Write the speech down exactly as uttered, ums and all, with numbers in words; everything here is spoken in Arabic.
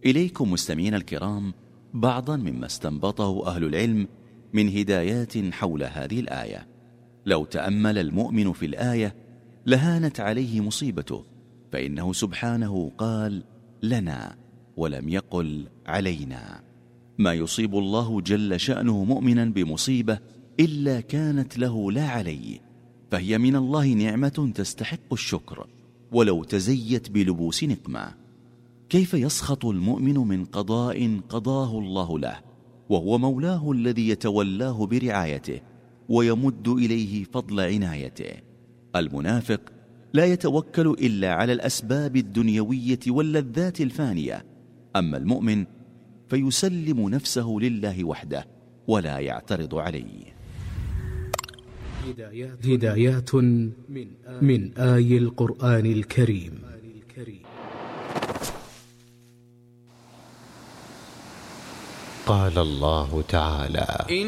إليكم مستمعين الكرام بعضا مما استنبطه أهل العلم من هدايات حول هذه الآية. لو تأمل المؤمن في الآية لهانت عليه مصيبته، فإنه سبحانه قال لنا ولم يقل علينا. ما يصيب الله جل شأنه مؤمنا بمصيبة إلا كانت له لا عليه، فهي من الله نعمة تستحق الشكر ولو تزيت بلبوس نقمة. كيف يسخط المؤمن من قضاء قضاه الله له وهو مولاه الذي يتولاه برعايته ويمد إليه فضل عنايته؟ المنافق لا يتوكل إلا على الأسباب الدنيوية واللذات الفانية، أما المؤمن فيسلم نفسه لله وحده ولا يعترض عليه. هدايات من آي القرآن الكريم. قال الله تعالى: